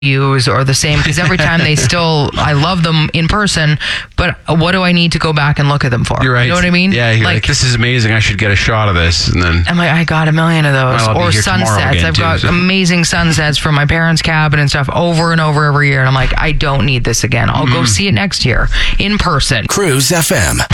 views or the same, because every time I love them in person, but what do I need to go back and look at them for? You're right. You know what I mean? Yeah, you're like, this is amazing. I should get a shot of this. And then I'm like, I got a million of those. Or sunsets. I've got amazing sunsets from my parents' cabin and stuff over and over every year. And I'm like, I don't need this again. I'll go see it next year in person. Cruise FM.